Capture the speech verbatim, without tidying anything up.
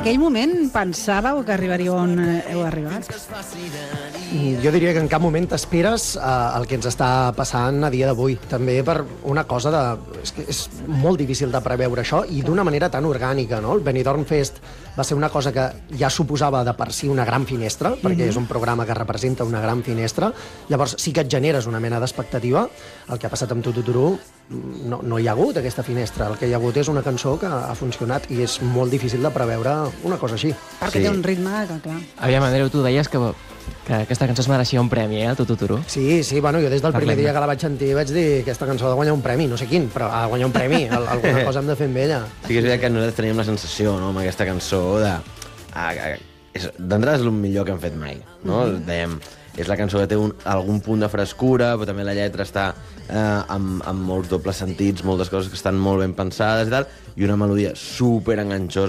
aquell moment pensàveu que arribaríeu on heu arribat? Jo diria que en cap moment t'esperes eh, el que ens està passant a dia d'avui. També per una cosa de... És que és molt difícil de preveure això i d'una manera tan orgànica, no? El Benidorm Fest va ser una cosa que ja suposava de per si una gran finestra, perquè és un programa que representa una gran finestra. Llavors sí que et generes una mena d'expectativa. El que ha passat amb Tutu Turú no, no hi ha hagut aquesta finestra. El que hi ha hagut és una cançó que ha funcionat i és molt difícil de preveure una cosa així. Perquè Sí. té un ritme que, clar... Aviam, Andreu, tu deies que, que aquesta cançó es mereixia un premi, eh, el Tutu Turú. Sí, sí, bueno, jo des del primer Parlem-ne. dia que la vaig sentir vaig dir que aquesta cançó ha de guanyar un premi, no sé quin, però ha de guanyar un premi, al- alguna cosa hem de fer amb ella. Sí que és veritat que nosaltres teníem la sensació, no?, amb aquesta cançó de... Ah, ah, és- D'entrada és el millor que hem fet mai, no? Mm -hmm. Dèiem, és la cançó que té un, algun punt de frescura, però també la lletra està eh, amb, amb molts dobles sentits, moltes coses que estan molt ben pensades i tal, i una melodia super enganxosa